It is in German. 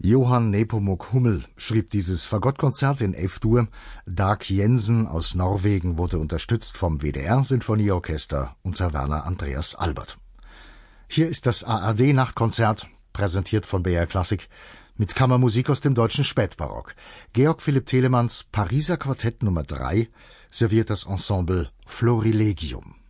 Johann Nepomuk Hummel schrieb dieses Fagottkonzert in F-Dur. Dag Jensen aus Norwegen wurde unterstützt vom WDR-Sinfonieorchester unter Werner Andreas Albert. Hier ist das ARD-Nachtkonzert, präsentiert von BR Klassik, mit Kammermusik aus dem deutschen Spätbarock. Georg Philipp Telemanns Pariser Quartett Nummer 3 serviert das Ensemble Florilegium.